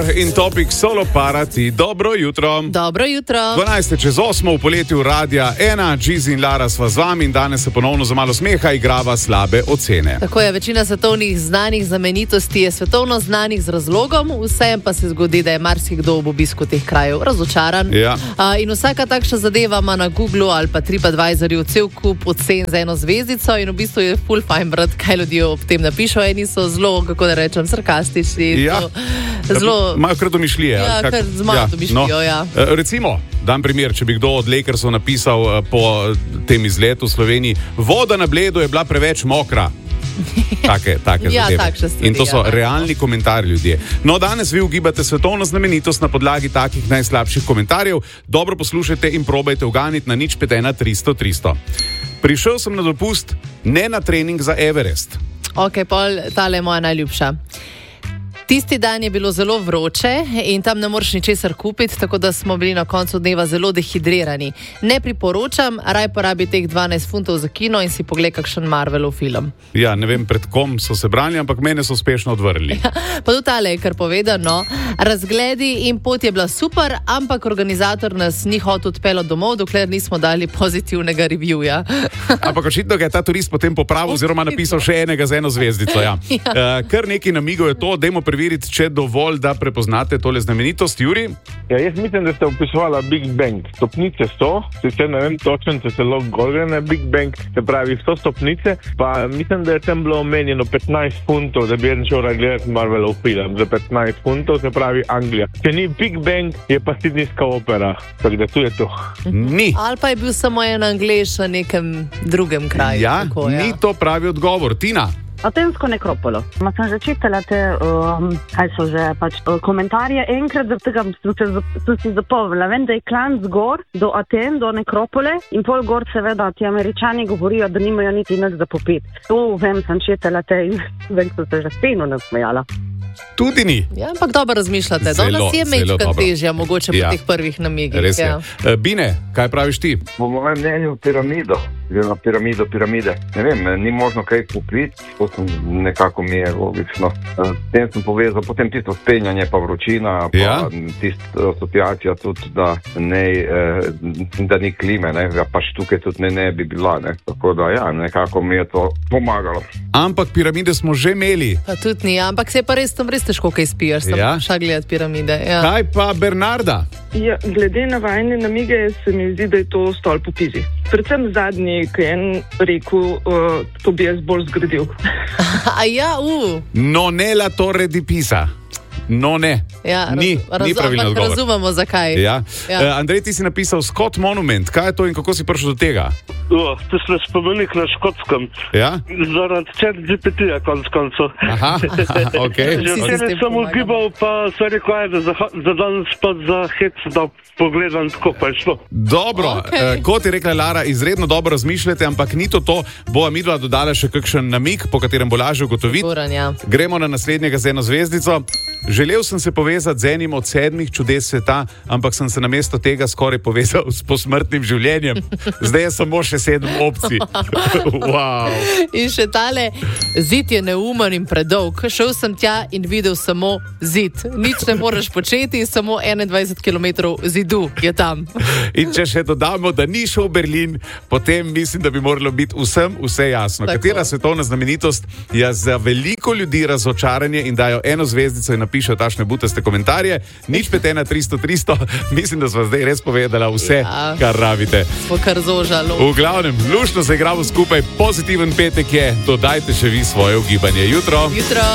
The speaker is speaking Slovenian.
In topik Solo Parati. Dobro jutro. Dobro jutro. 12:08 v poletju Radia 1, Gizi in Lara sva z vami in danes se ponovno za malo smeha igrava slabe ocene. Tako je, večina svetovnih znanih znamenitosti je svetovno znanih z razlogom, vsem pa se zgodi, da je marsikdo ob obisku teh krajev razočaran. Ja. In vsaka takšna zadeva ima na Googlu ali pa TripAdvisorju cel kup ocen za eno zvezdico in v bistvu je full fajn brati, kaj ljudje ob tem napišejo. Eni so zelo, kako da rečem, sarkastični. Ja. Zelo... Imajo kar domišljije. Ja, kar z malo domišljijo, ja. Recimo, dam primer, če bi kdo od Lakersov napisal po tem izletu v Sloveniji, voda na Bledu je bila preveč mokra. Take ja, zadeve. In to so realni komentarji ljudje. No, danes vi ugibate svetovno znamenitost na podlagi takih najslabših komentarjev. Dobro poslušajte in probajte uganiti na 051 300 300. Prišel sem na dopust, ne na trening za Everest. Ok, pol, tale je moja najljubša. Tisti dan je bilo zelo vroče in tam ne moreš ničesar kupiti, tako da smo bili na koncu dneva zelo dehidrirani. Ne priporočam, raj porabi teh 12 funtov za kino in si pogled kakšen Marvelov film. Ja, ne vem pred kom so se brali, ampak mene so uspešno odvrnili. Ja, pa tudi tale je kar povedano. Razgledi in pot je bila super, ampak organizator nas ni hotel odpeljati domov, dokler nismo dali pozitivnega reviewja. Ampak očitno ga je ta turist potem popravil oziroma napisal še enega z eno zvezdico. Ja. Ja. Kar nekaj namigov je to, dajmo preveriti, če dovolj, da prepoznate tole znamenitost. Juri? Ja, jaz mislim, da ste opisovala Big Bang. Stopnice so, sicer ne vem točno, če se lahko gore na Big Bang, se pravi 100 stopnice, pa mislim, da je tam bilo omenjeno 15 funtov, da bi en šel gledati Marvelov film za 15 funtov, se pravi Anglija. Če ni Big Bang, je pa Sydneyska opera, tako da tu je to. Ni. Ali pa je bil samo en Anglež na nekem drugem kraju. Ja, tako, ja. Ni to pravi odgovor. Tina? Atensko nekropolo. Ma sem že čitala te, kaj so že, komentarje. Enkrat zaradi tega sem si zapomnila. Vem, da je klanc gor do Aten, do nekropole in pol gor seveda ti Američani govorijo, da nimajo niti nič za popiti. To vem, sem čitala te in vem, so se že speno nasmejala. Tudi ni. Ja, ampak dobro razmišljate. Danes je mečka težja, mogoče po teh prvih namigih. Res je. Ja. Bine, kaj praviš ti? Po mojem mnenju piramide. Ne vem, ni možno kaj popiti, to nekako mi je logično. S tem sem povezal, potem tisto spenjanje, pa vročina, pa ja? Tisto asociacija tudi, da ni klime, ne? Ja, pač tukaj tudi ne bi bila, ne? Tako da ja, nekako mi je to pomagalo. Ampak piramide smo že imeli. Pa tudi ni, ampak se je pa res težko kaj spiješ, sem šla gledati piramide. Ja. Kaj pa Bernarda? Ja, glede na vajne namige se mi zdi, da je to stolp v Pizi. Predvsem zadnji, ki je en rekel, to bi jaz bolj zgradil. No, ne la Torre di Pisa. No, ne. Ja, ni pravilno odgovor. Razumemo, zakaj. Ja. Ja. Andrej, ti si napisal Scott Monument. Kaj je to in kako si prišel do tega? To je spomenik na Škotskem. Ja? Zaradi ChatGPT-ja konc koncev. Aha, ok. Že sem samo gibal, pa se rekel, da za danes pa za hec, da pogledam tako, pa je šlo. Dobro, kot je rekla Lara, izredno dobro razmišljate, ampak ni to. Bova midva dodala še kakšen namig, po katerem bo lažje ugotoviti. Ja. Gremo na naslednjega z eno zvezdico. Želel sem se povezati z enim od 7 čudes sveta, ampak sem se namesto tega skoraj povezal s posmrtnim življenjem. Zdaj je samo še 7 opcij. Wow. In še tale, zid je neumen in predolg. Šel sem tja in videl samo zid. Nič ne moreš početi, samo 21 km zidu je tam. In če še dodamo, da ni šel v Berlin, potem mislim, da bi moralo biti vsem vse jasno. Tako. Katera svetovna znamenitost je za veliko ljudi razočaranje in dajo eno zvezdico in napišejo tašne butaste komentarje. 051 300 300. Mislim, da sva zdaj res povedala vse, kar rabite. Smo kar zožalo. V glavnem, luštno se igramo skupaj, pozitiven petek je, dodajte še vi svoje ugibanje. Jutro.